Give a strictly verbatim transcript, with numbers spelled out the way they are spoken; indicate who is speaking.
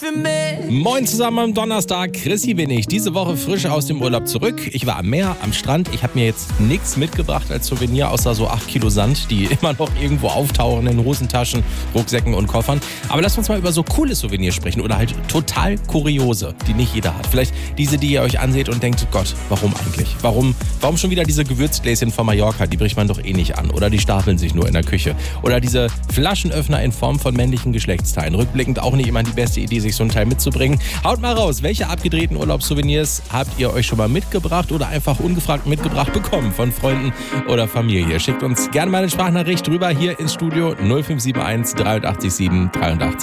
Speaker 1: Moin zusammen am Donnerstag, Chrissy bin ich. Diese Woche frisch aus dem Urlaub zurück. Ich war am Meer, am Strand. Ich habe mir jetzt nichts mitgebracht als Souvenir, außer so acht Kilo Sand, die immer noch irgendwo auftauchen in Hosentaschen, Rucksäcken und Koffern. Aber lasst uns mal über so coole Souvenirs sprechen oder halt total kuriose, die nicht jeder hat. Vielleicht diese, die ihr euch anseht und denkt, Gott, warum eigentlich? Warum, warum schon wieder diese Gewürzgläschen von Mallorca? Die bricht man doch eh nicht an. Oder die stapeln sich nur in der Küche. Oder diese Flaschenöffner in Form von männlichen Geschlechtsteilen. Rückblickend auch nicht immer die beste Idee, sich so ein Teil mitzubringen. Haut mal raus, welche abgedrehten Urlaubssouvenirs habt ihr euch schon mal mitgebracht oder einfach ungefragt mitgebracht bekommen von Freunden oder Familie? Schickt uns gerne mal eine Sprachnachricht rüber hier ins Studio null fünf sieben eins, acht drei sieben, drei acht.